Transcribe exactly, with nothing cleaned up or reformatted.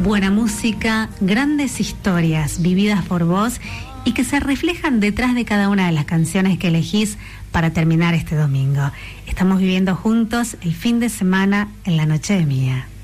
buena música, grandes historias vividas por vos y que se reflejan detrás de cada una de las canciones que elegís para terminar este domingo. Estamos viviendo juntos el fin de semana en la noche de Mía.